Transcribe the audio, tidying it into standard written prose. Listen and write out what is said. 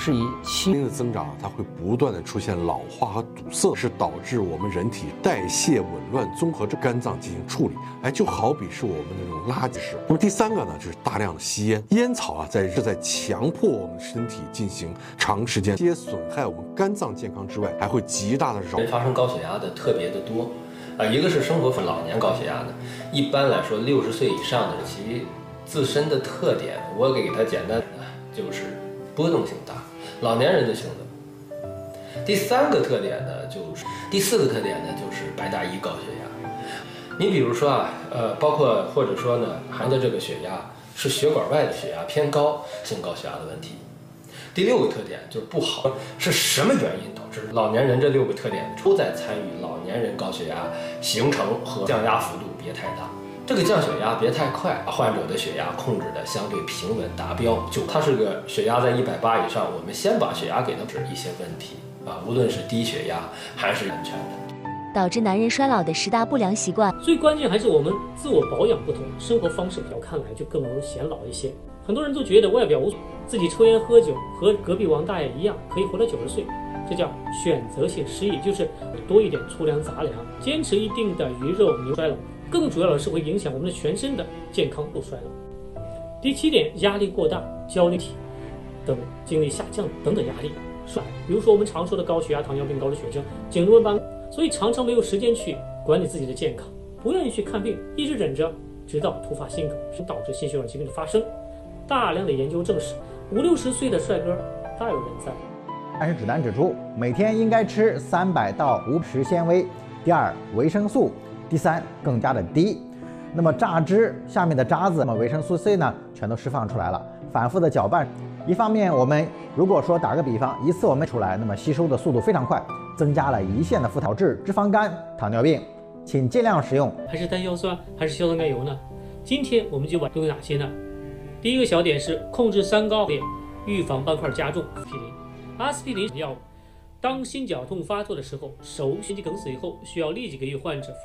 是以年龄的增长，它会不断的出现老化和堵塞，是导致我们人体代谢紊乱、综合症肝脏进行处理。就好比是我们的那种垃圾食。那么第三个呢，就是大量的吸烟。烟草是在强迫我们身体进行长时间损害我们肝脏健康之外，还会极大的人发生高血压的特别的多。一个是生活老年高血压的，一般来说60岁以上的其自身的特点，我给它简单就是波动性大，老年人的性子。第四个特点呢，就是白大衣高血压。你比如说包括或者说呢，含的这个血压是血管外的血压偏高，性高血压的问题。第6个特点就是不好，是什么原因导致老年人这6个特点都在参与老年人高血压形成和降压幅度别太大。这个降血压别太快，患者的血压控制的相对平稳达标。他是个血压在180以上，我们先把血压给他治一些问题无论是低血压还是安全的。 导致男人衰老的10大不良习惯， 最关键还是我们自我保养不同，生活方式表看来就更容易显老一些。很多人都觉得外表无所谓，自己抽烟喝酒和隔壁王大爷一样可以活到90岁，这叫选择性失忆，就是多一点粗粮杂粮，坚持一定的鱼肉牛衰老。更主要的是会影响我们的全身的健康不衰老。第7点，压力过大、焦虑等精力下降等等压力。比如说我们常说的高血压、糖尿病、高脂血症、颈椎斑，所以常常没有时间去管理自己的健康，不愿意去看病，一直忍着，直到突发心梗，导致心血管疾病的发生。大量的研究证实，50、60岁的帅哥大有人在。 但是指南指出，每天应该吃300到510纤维。第2，维生素。第3，更加的低。那么榨汁下面的渣子，那么维生素 C 呢，全都释放出来了。反复的搅拌，一方面我们如果说打个比方，一次我们出来，那么吸收的速度非常快，增加了胰腺的负担，导致脂肪肝、糖尿病。请尽量使用。 还是单硝酸还是硝酸甘油呢？今天我们就都有哪些呢？第一个小点是控制三高，预防斑块加重。阿司匹林药物，当心绞痛发作的时候，手心肌梗死以后，需要立即给予患者